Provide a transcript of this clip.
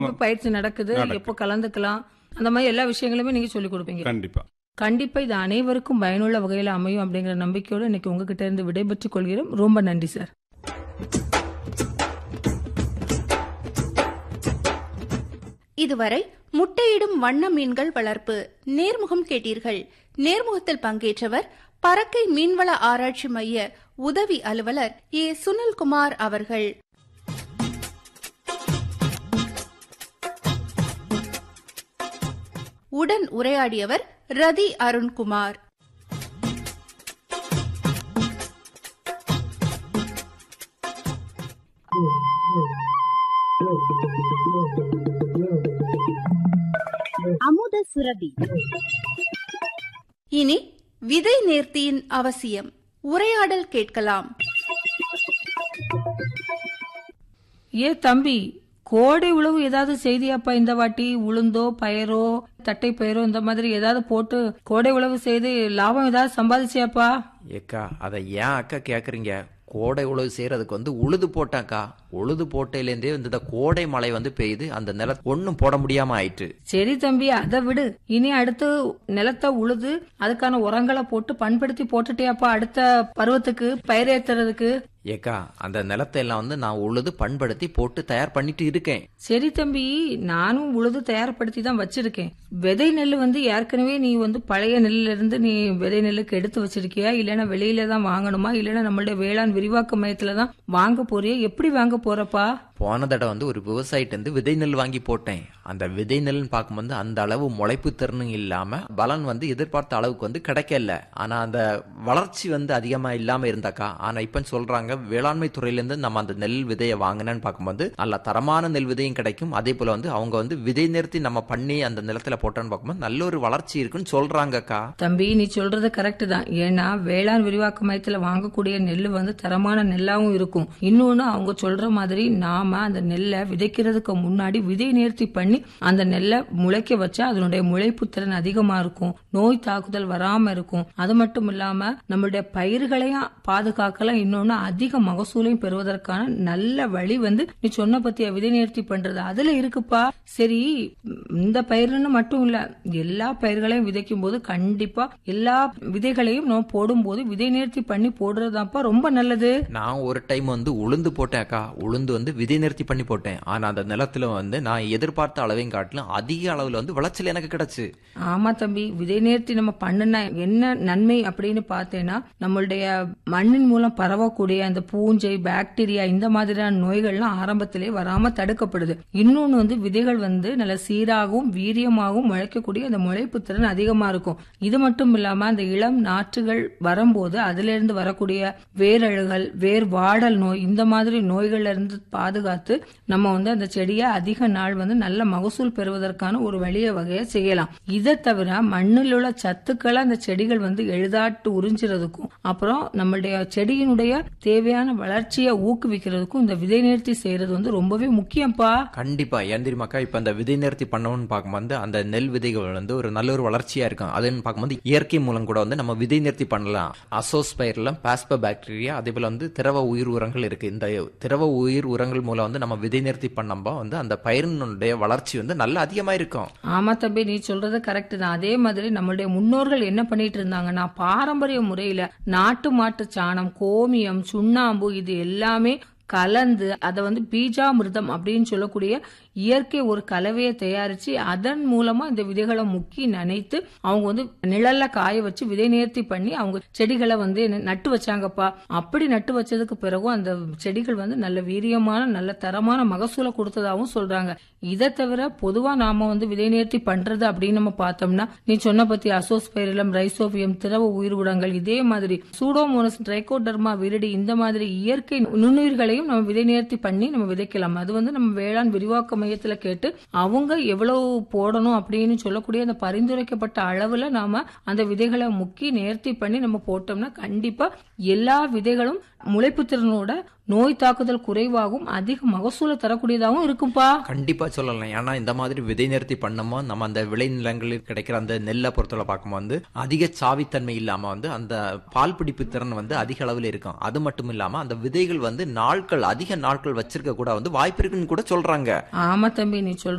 எப்ப பயிற்சி நடக்குது, எப்போ கலந்துக்கலாம், அந்த மாதிரி எல்லா விஷயங்களுமே நீங்க சொல்லிக் கொடுப்பீங்க. கண்டிப்பா. கண்டிப்பா இது அனைவருக்கும் பயனுள்ள வகையில அமையும் அப்படிங்கிற நம்பிக்கையோட இன்னைக்கு உங்ககிட்ட இருந்து விடைபெற்றுக் கொள்கிறோம். ரொம்ப நன்றி சார். இதுவரை முட்டையிடும் வண்ண மீன்கள் வளர்ப்பு நேர்முகம் கேட்டீர்கள். நேர்முகத்தில் பங்கேற்றவர் பறக்கை மீன்வள ஆராய்ச்சி மைய உதவி அலுவலர் ஏ. சுனில்குமார் அவர்கள். உடன் உரையாடியவர் ரதி அருண்குமார். அமுத சுரபி. இனி விதை நேர்த்தியின் அவசியம் உரையாடல் கேட்கலாம். தம்பி, கோடை உழவு ஏதாவது செய்தியாப்பா? இந்த வாட்டி உளுந்தோ பயரோ தட்டை பயிரோ இந்த மாதிரி ஏதாவது போட்டு கோடை உழவு செய்து லாபம் ஏதாவது சம்பாதிச்சியாப்பா? ஏக்கா அதை ஏன் அக்கா கேக்குறீங்க? கோடை உழவு செய்யறதுக்கு உழுது போட்டாக்கா. உழுது போட்டையிலேருந்தே இந்த கோடை மழை பெய்யுது. அந்த நிலத்தை ஒன்னும் போட முடியாம ஆயிட்டு. சரி தம்பி, அதை விடு. இனி அடுத்து நிலத்தை உழுது அதுக்கான உரங்களை போட்டு பண்படுத்தி போட்டுட்டியாப்பா அடுத்த பருவத்துக்கு பயிரேத்துறதுக்கு? ஏக்கா அந்த நிலத்தை எல்லாம் நான் உழுது பண்படுத்தி போட்டு தயார் பண்ணிட்டு இருக்கேன். சரி தம்பி, நானும் உழுது தயார்படுத்தி தான் வச்சிருக்கேன். விதை நெல் ஏற்கனவே நீ பழைய நெல்ல இருந்து நீ விதை நெல்லுக்கு எடுத்து வச்சிருக்கியா, இல்லைன்னா வெளியில தான் வாங்கணுமா, இல்லைன்னா நம்மளுடைய வேளாண் விரிவாக்க மையத்துலதான் வாங்க போறியா? எப்படி வாங்க போறப்பா? போன தடவை ஒரு விவசாயிட்ட விதை நெல் வாங்கி போட்டேன். அந்த விதை நெல் பார்க்கும்போது அந்த அளவு முளைப்பு திறனும் இல்லாம பலன் எதிர்பார்த்த அளவுக்கு கிடைக்கல. ஆனா அந்த வளர்ச்சி அதிகமா இல்லாம இருந்தாக்கா. ஆனா இப்ப சொல்றாங்க வேளாண்மை துறையில இருந்து நம்ம அந்த நெல் விதையை வாங்கினு பார்க்கும்போது நல்ல தரமான நெல் விதையும் கிடைக்கும். அதே போல அவங்க விதை நிறுத்தி நம்ம பண்ணி அந்த நிலத்துல போட்டோன்னு பார்க்கும்போது நல்ல ஒரு வளர்ச்சி இருக்குன்னு சொல்றாங்கக்கா. தம்பி, நீ சொல்றது கரெக்ட் தான். ஏன்னா வேளாண் விரிவாக்க மையத்துல வாங்கக்கூடிய நெல் தரமான நெல்லாவும் இருக்கும். இன்னொன்னு அவங்க சொல்ற மாதிரி நாம அந்த நெல்லை விதைக்கிறதுக்கு முன்னாடி விதை நேர்த்தி பண்ணி அந்த நெல்லை முளைக்க வச்சா அதனுடைய முளைப்பு திறன் அதிகமா இருக்கும், நோய் தாக்குதல் வராம இருக்கும். அது மட்டும் இல்லாம நம்மளுடைய பயிர்களையும் பாதுகாக்கலாம். இன்னொன்னு அதிக மகசூலையும் பெறுவதற்கான நல்ல வழி நீ சொன்ன பத்திய விதை நேர்த்தி பண்றது அதுல இருக்குப்பா. சரி, இந்த பயிர்னு மட்டும் இல்ல, எல்லா பயிர்களையும் விதைக்கும் போது கண்டிப்பா எல்லா விதைகளையும் நம்ம போடும் போது விதை நேர்த்தி பண்ணி போடுறதாப்பா ரொம்ப நல்லது. நான் ஒரு டைம் உளுந்து போட்டேன் அக்கா. உளுந்து விதை நிறுத்தி பண்ணி போட்டேன். ஆனா அந்த நிலத்துல நான் எதிர்பார்த்த அளவையும் காட்டிலும் அதிக அளவுல விளைச்சல் எனக்கு கிடைச்சு. ஆமா தம்பி, விதை நேர்த்தி நம்ம பண்ணுனா என்ன நன்மை அப்படின்னு பார்த்தேன்னா, நம்மளுடைய மண்ணின் மூலம் பரவக்கூடிய அந்த பூஞ்சை, பாக்டீரியா இந்த மாதிரியான நோய்கள்லாம் ஆரம்பத்திலே வராம தடுக்கப்படுது. இன்னொன்னு விதைகள் நல்ல சீராகவும் வீரியமாகவும் முளைக்கக்கூடிய அந்த முளைப்பு திறன் அதிகமா இருக்கும். இது மட்டும் இல்லாம அந்த இளம் நாற்றுகள் வரும்போது அதுல இருந்து வரக்கூடிய வேரழுகல், வேர் வாடல் நோய் இந்த மாதிரி நோய்கள்ல இருந்து பாதுகாத்து நம்ம அந்த செடியை அதிக நாள் நல்ல மகசூல் பெறுவதற்கான ஒரு வழிய வகையை செய்யலாம். இதை தவிர மண்ணில் உள்ள சத்துக்களை அந்த செடிகள் எளிதாட்டு உறிஞ்சுறதுக்கும் அப்புறம் நம்மளுடைய செடியினுடைய தேவையான வளர்ச்சியை ஊக்குவிக்கிறதுக்கும் இந்த விதை நேர்த்தி செய்யறது ரொம்பவே முக்கியம்ப்பா. கண்டிப்பா. ஏன் தெரியுமாக்கா, இப்ப அந்த விதை நேர்த்தி பண்ணணும்னு பார்க்கும்போது அந்த நெல் விதைகள் ஒரு நல்ல ஒரு வளர்ச்சியா இருக்கும். அதுன்னு பார்க்கும்போது இயற்கை மூலம் கூட நம்ம விதை நேர்த்தி பண்ணலாம். அசோஸ்பைரிலம், பாஸ்போ பாக்டீரியா, அதே போல திரவ உயிர் உரங்கள் இருக்கு. இந்த திரவ உயிர் உரங்கள் மூலம் நம்ம விதை நிறுத்தி பண்ணம்போ அந்த பயிரினுடைய வளர்ச்சி நல்ல அதிகமா இருக்கும். ஆமா தம்பி, நீ சொல்றது கரெக்ட் தான். அதே மாதிரி நம்மளுடைய முன்னோர்கள் என்ன பண்ணிட்டு இருந்தாங்கன்னா, பாரம்பரிய முறையில நாட்டு மாட்டு சாணம், கோமியம், சுண்ணாம்பு இது எல்லாமே கலந்து அதை பீஜாமிர்தம் அப்படின்னு சொல்லக்கூடிய இயற்கை ஒரு கலவையை தயாரிச்சு அதன் மூலமா இந்த விதைகளை முக்கி நனைத்து அவங்க நிழல்ல காய வச்சு விதை நேர்த்தி பண்ணி அவங்க செடிகளை நட்டு வச்சாங்கப்பா. அப்படி நட்டு வச்சதுக்கு பிறகு அந்த செடிகள் நல்ல வீரியமான நல்ல தரமான மகசூலை கொடுத்ததாகவும் சொல்றாங்க. இதை தவிர பொதுவா நாம விதை நேர்த்தி பண்றது அப்படின்னு நம்ம பார்த்தோம்னா, நீ சொன்ன பத்தி அசோஸ்பைரிலம், ரைசோபியம், திரவ உயிர் உரங்கள், இதே மாதிரி சூடோமோனஸ், ட்ரைகோடர்மா விரிடி இந்த மாதிரி இயற்கை நுண்ணுயிர்களையும் நம்ம விதை நேர்த்தி பண்ணி நம்ம விதைக்கலாம். அது நம்ம வேளாண் விரிவாக்க மையத்துல கேட்டு அவங்க எவ்வளவு போடணும் அப்படின்னு சொல்லக்கூடிய அந்த பரிந்துரைக்கப்பட்ட அளவுல நாம அந்த விதைகளை முக்கி நேர்த்தி பண்ணி நம்ம போட்டோம்னா கண்டிப்பா எல்லா விதைகளும் முளைப்பு திறனோட நோய் தாக்குதல் குறைவாகவும் அதிக மகசூலை தரக்கூடியதாகவும் இருக்கும்பா. கண்டிப்பா சொல்லலாம். ஏன்னா இந்த மாதிரி விதை நிறுத்தி பண்ணோமோ நம்ம அந்த விளைநிலங்களில் கிடைக்கிற அந்த நெல்லை பொறுத்தவரை பார்க்கும்போது அதிக சாவித்தன்மை இல்லாம அந்த பால் பிடிப்பு திறன் அதிக அளவில் இருக்கும். அது மட்டும் இல்லாம அந்த விதைகள் அதிக நாட்கள் வச்சிருக்க கூட வாய்ப்பு இருக்குன்னு கூட சொல்றாங்க. ஆமா தம்பி, நீ சொல்ற